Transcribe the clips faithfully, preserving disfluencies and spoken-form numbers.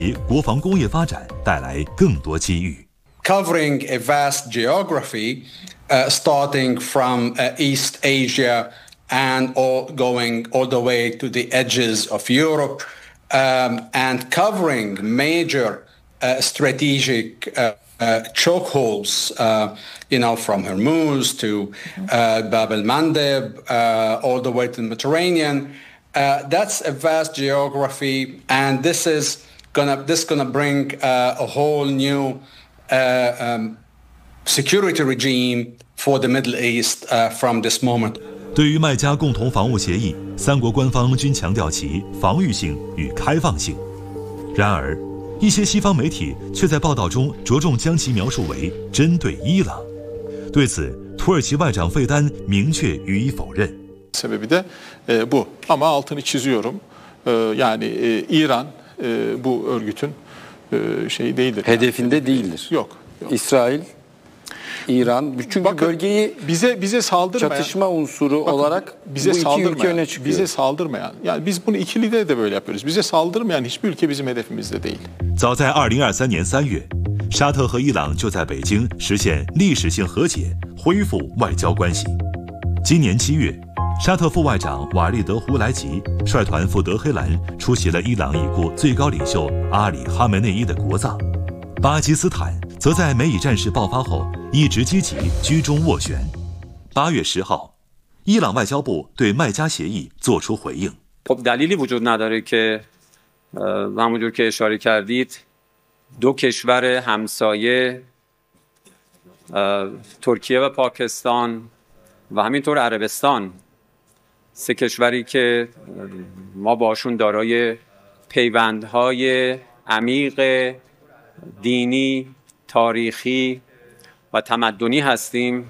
给国防工业发展带来更多机遇。 Covering a vast geography, uh, starting from uh, East Asia and all going all the way to the edges of Europe, um, and covering major uh, strategic uh, uh, chokeholds, uh, you know, from Hormuz to uh, Bab el-Mandeb, uh, all the way to the Mediterranean. Uh, that's a vast geography, and this is gonna this gonna bring uh, a whole new uh, um, security regime for the Middle East uh, from this moment. 对于麦加共同防务协议，三国官方均强调其防御性与开放性。然而，一些西方媒体却在报道中着重将其描述为针对伊朗。对此，土耳其外长费丹明确予以否认。 Sebebi de e, bu. Ama altını çiziyorum. E, yani e, İran e, bu örgütün e, şeyi değildir. Hedefinde yani. değildir. Yok. yok. İsrail, İran, çünkü Bakın, bölgeyi bize bize saldırmayan çatışma unsuru bakın, olarak bize bu iki ülke öne çıkıyor. Bize saldırmayan, yani biz bunu ikilide de böyle yapıyoruz. Bize saldırmayan hiçbir ülke bizim hedefimizde değil. 早在二零二三年三月，沙特和伊朗就在北京实现历史性和解，恢复外交关系。今年七月，沙特副外长瓦利德·胡莱吉率团赴德黑兰出席了伊朗已故最高领袖阿里·哈梅内伊的国葬。巴基斯坦则在美以战事爆发后一直积极居中斡旋。八月十号，伊朗外交部对麦加协议作出回应。 خب دلیلی وجود نداره که همونجور که اشاره کردید دو کشور همسایه ترکیه و پاکستان و همینطور عربستان سه کشوری که ما باشون دارای پیوندهای عمیق دینی، تاریخی و تمدنی هستیم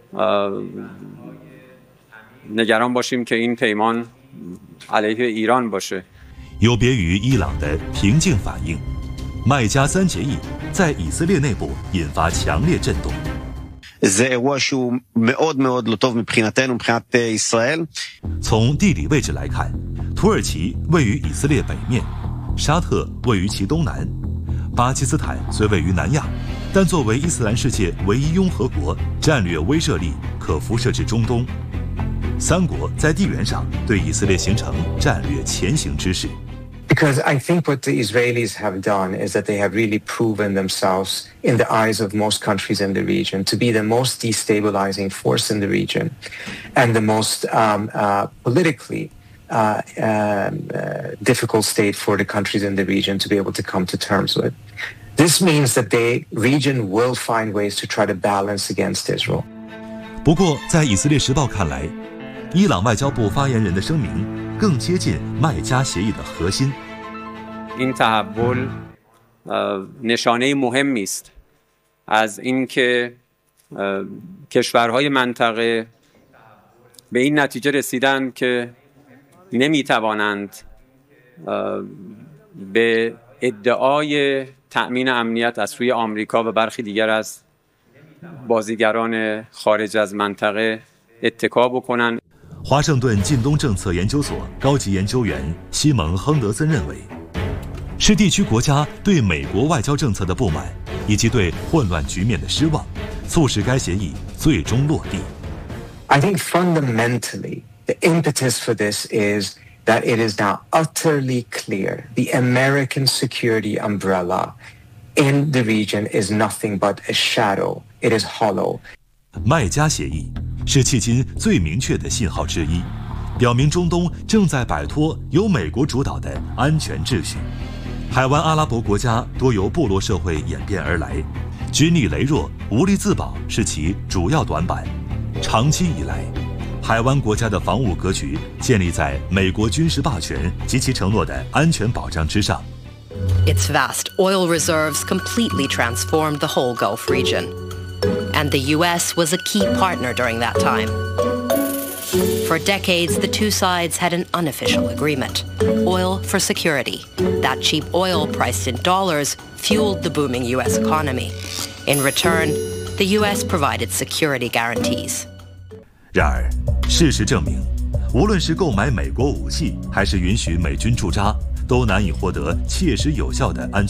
نگران باشیم که این پیمان علیه ایران باشه. 有别于伊朗的平静反应，麦加三协议在以色列内部引发强烈震动。 זה אירוע שהוא מאוד מאוד לא טוב מבחינתנו, מבחינת ישראל. 从地理位置来看，土耳其位于以色列北面，沙特位于其东南，巴基斯坦虽位于南亚，但作为伊斯兰世界唯一拥核国，战略威慑力可辐射至中东。三国在地缘上对以色列形成战略前行之势。 Because I think what the Israelis have done is that they have really proven themselves in the eyes of most countries in the region to be the most destabilizing force in the region and the most um, uh, politically uh, um, uh, difficult state for the countries in the region to be able to come to terms with. This means that the region will find ways to try to balance against Israel. 不过，在以色列时报看来，伊朗外交部发言人的声明更接近麦加协议的核心。 این تحول نشانه مهمی است از اینکه کشورهای منطقه به این نتیجه رسیدند که نمیتوانند به ادعای تأمین امنیت از سوی آمریکا و برخی دیگر از بازیگران خارج از منطقه اتکا بکنند. 华盛顿近东政策研究所高级研究员西蒙·亨德森认为，是地区国家对美国外交政策的不满，以及对混乱局面的失望，促使该协议最终落地。 I think fundamentally the impetus for this is that it is now utterly clear the American security umbrella in the region is nothing but a shadow. It is hollow. 麦加协议是迄今最明确的信号之一，表明中东正在摆脱由美国主导的安全秩序。海湾阿拉伯国家多由部落社会演变而来，军力羸弱、无力自保是其主要短板。长期以来，海湾国家的防务格局建立在美国军事霸权及其承诺的安全保障之上。 Its vast oil reserves completely transformed the whole Gulf region. And the U S was a key partner during that time. For decades, the two sides had an unofficial agreement: oil for security. That cheap oil priced in dollars fueled the booming U S economy. In return, the U S provided security guarantees. 然而，事实证明，无论是购买美国武器，还是允许美军驻扎， 都难以获得切实有效的安全